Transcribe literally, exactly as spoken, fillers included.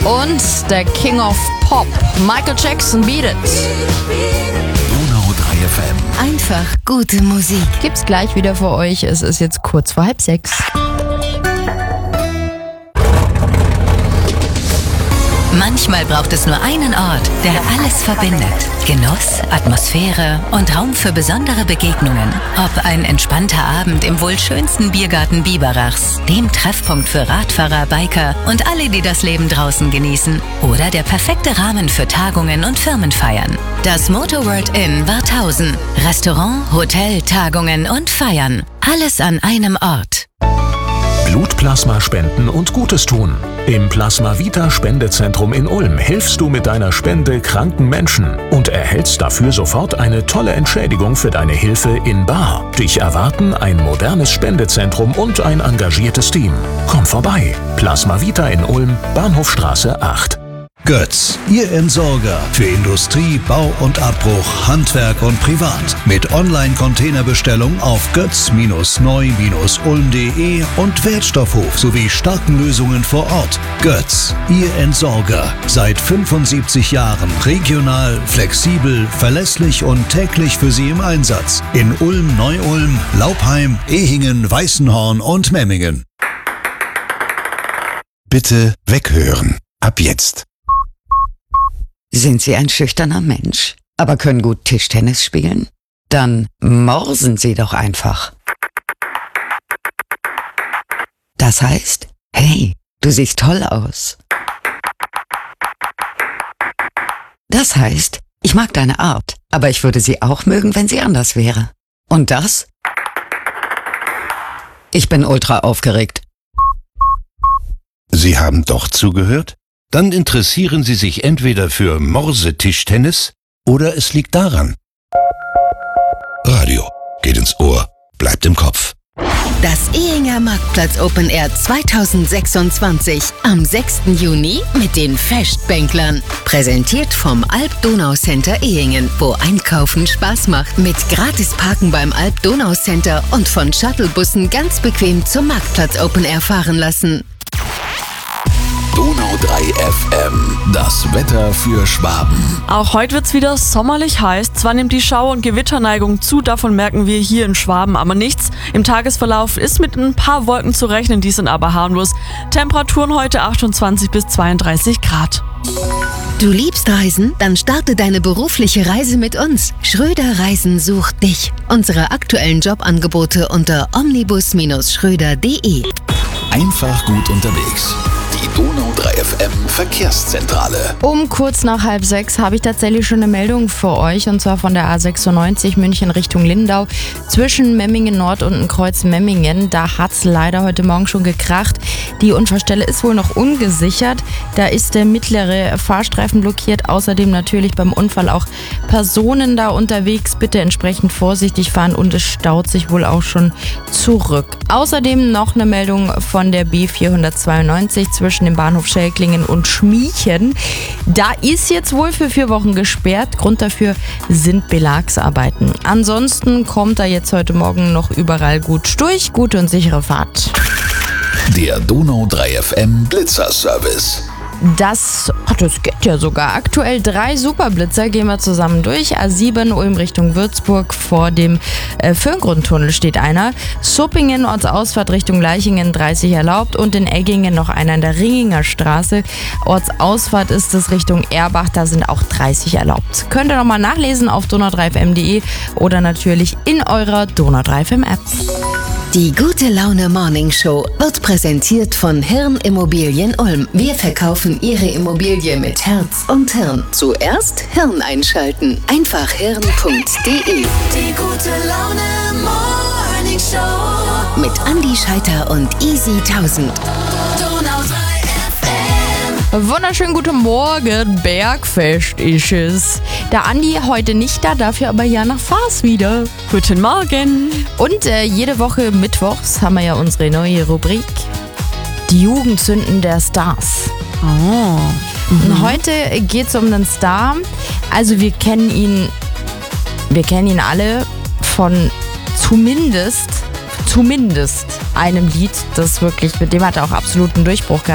Und der King of Pop, Michael Jackson, Beat It. Donau drei F M. Einfach gute Musik. Gibt's gleich wieder für euch. Es ist jetzt kurz vor halb sechs. Manchmal braucht es nur einen Ort, der alles verbindet. Genuss, Atmosphäre und Raum für besondere Begegnungen. Ob ein entspannter Abend im wohl schönsten Biergarten Biberachs, dem Treffpunkt für Radfahrer, Biker und alle, die das Leben draußen genießen. Oder der perfekte Rahmen für Tagungen und Firmenfeiern. Das Motorworld Inn Warthausen. Restaurant, Hotel, Tagungen und Feiern. Alles an einem Ort. Blutplasma spenden und Gutes tun. Im Plasma Vita Spendezentrum in Ulm hilfst du mit deiner Spende kranken Menschen und erhältst dafür sofort eine tolle Entschädigung für deine Hilfe in bar. Dich erwarten ein modernes Spendezentrum und ein engagiertes Team. Komm vorbei. Plasma Vita in Ulm, Bahnhofstraße acht. Götz, Ihr Entsorger für Industrie, Bau und Abbruch, Handwerk und Privat. Mit Online-Containerbestellung auf götz neu ulm punkt de und Wertstoffhof sowie starken Lösungen vor Ort. Götz, Ihr Entsorger. Seit fünfundsiebzig Jahren regional, flexibel, verlässlich und täglich für Sie im Einsatz. In Ulm, Neu-Ulm, Laupheim, Ehingen, Weißenhorn und Memmingen. Bitte weghören. Ab jetzt. Sind Sie ein schüchterner Mensch, aber können gut Tischtennis spielen? Dann morsen Sie doch einfach. Das heißt, hey, du siehst toll aus. Das heißt, ich mag deine Art, aber ich würde sie auch mögen, wenn sie anders wäre. Und das? Ich bin ultra aufgeregt. Sie haben doch zugehört? Dann interessieren Sie sich entweder für Morsetischtennis oder es liegt daran. Radio geht ins Ohr, bleibt im Kopf. Das Ehinger Marktplatz Open Air zweitausendsechsundzwanzig am sechsten Juni mit den Festbänklern. Präsentiert vom Alp-Donau-Center Ehingen, wo Einkaufen Spaß macht. Mit gratis Parken beim Alp-Donau-Center und von Shuttlebussen ganz bequem zum Marktplatz Open Air fahren lassen. Donau drei F M. Das Wetter für Schwaben. Auch heute wird's wieder sommerlich heiß. Zwar nimmt die Schauer- und Gewitterneigung zu, davon merken wir hier in Schwaben aber nichts. Im Tagesverlauf ist mit ein paar Wolken zu rechnen, die sind aber harmlos. Temperaturen heute achtundzwanzig bis zweiunddreißig Grad. Du liebst Reisen? Dann starte deine berufliche Reise mit uns. Schröder Reisen sucht dich. Unsere aktuellen Jobangebote unter omnibus schröder punkt de. Einfach gut unterwegs. Die Donau drei F M Verkehrszentrale. Um kurz nach halb sechs habe ich tatsächlich schon eine Meldung für euch, und zwar von der A sechsundneunzig München Richtung Lindau zwischen Memmingen Nord und Kreuz Memmingen. Da hat es leider heute Morgen schon gekracht. Die Unfallstelle ist wohl noch ungesichert. Da ist der mittlere Fahrstreifen blockiert. Außerdem natürlich beim Unfall auch Personen da unterwegs. Bitte entsprechend vorsichtig fahren und es staut sich wohl auch schon zurück. Außerdem noch eine Meldung von der B vierhundertzweiundneunzig zwischen dem Bahnhof Schelklingen und Schmiechen. Da ist jetzt wohl für vier Wochen gesperrt. Grund dafür sind Belagsarbeiten. Ansonsten kommt da jetzt heute Morgen noch überall gut durch. Gute und sichere Fahrt. Der Donau drei F M Blitzerservice. Das, oh, das geht ja sogar. Aktuell drei Superblitzer, gehen wir zusammen durch. A sieben Ulm Richtung Würzburg, vor dem äh, Föhngrundtunnel steht einer. Suppingen Ortsausfahrt Richtung Leichingen dreißig erlaubt und in Eggingen noch einer in der Ringinger Straße. Ortsausfahrt ist es Richtung Erbach, da sind auch dreißig erlaubt. Könnt ihr nochmal nachlesen auf donau drei f m punkt de oder natürlich in eurer Donau drei F M App. Die Gute Laune Morning Show wird präsentiert von Hirn Immobilien Ulm. Wir verkaufen Ihre Immobilie mit Herz und Hirn. Zuerst Hirn einschalten. Einfach hirn punkt de. Die Gute Laune Morning Show Mit Andi Scheiter und Easy tausend. Donau drei F M. Wunderschönen guten Morgen, Bergfest ist es. Der Andi heute nicht da, dafür aber Jana Faas wieder. Guten Morgen. Und äh, jede Woche mittwochs haben wir ja unsere neue Rubrik, die Jugendsünden der Stars. Oh. Mhm. Und heute geht es um einen Star. Also wir kennen ihn, wir kennen ihn alle von zumindest, zumindest einem Lied, das wirklich, mit dem hat er auch absoluten Durchbruch gehabt.